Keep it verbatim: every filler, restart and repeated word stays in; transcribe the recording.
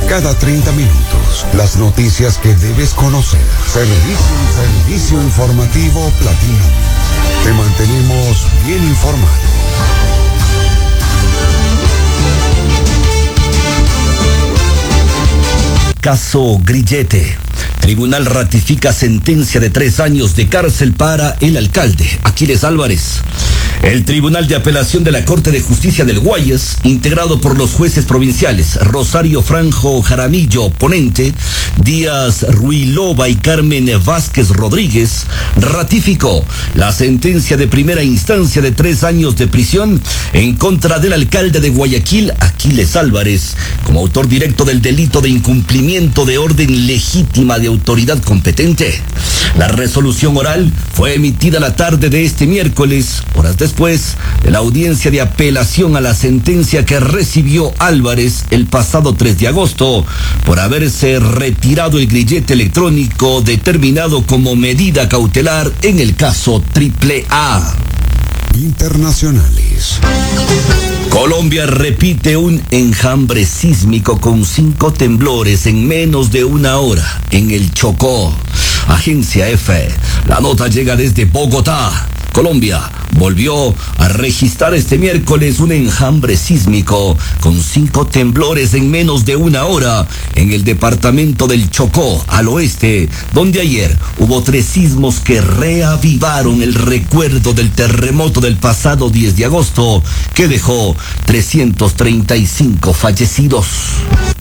Cada treinta minutos, las noticias que debes conocer. Servicio, servicio informativo Platino. Te mantenemos bien informado. Caso Grillete. Tribunal ratifica sentencia de tres años de cárcel para el alcalde, Aquiles Álvarez. El Tribunal de Apelación de la Corte de Justicia del Guayas, integrado por los jueces provinciales Rosario Franjo Jaramillo, ponente, Díaz Ruilova y Carmen Vázquez Rodríguez, ratificó la sentencia de primera instancia de tres años de prisión en contra del alcalde de Guayaquil, Aquiles Álvarez, como autor directo del delito de incumplimiento de orden legítima de autoridad competente. La resolución oral fue emitida la tarde de este miércoles, horas después de la audiencia de apelación a la sentencia que recibió Álvarez el pasado tres de agosto por haberse retirado el grillete electrónico determinado como medida cautelar en el caso Triple A. Internacionales. Colombia repite un enjambre sísmico con cinco temblores en menos de una hora en el Chocó. Agencia F. La nota llega desde Bogotá. Colombia volvió a registrar este miércoles un enjambre sísmico con cinco temblores en menos de una hora en el departamento del Chocó, al oeste, donde ayer hubo tres sismos que reavivaron el recuerdo del terremoto del pasado diez de agosto, que dejó trescientos treinta y cinco fallecidos.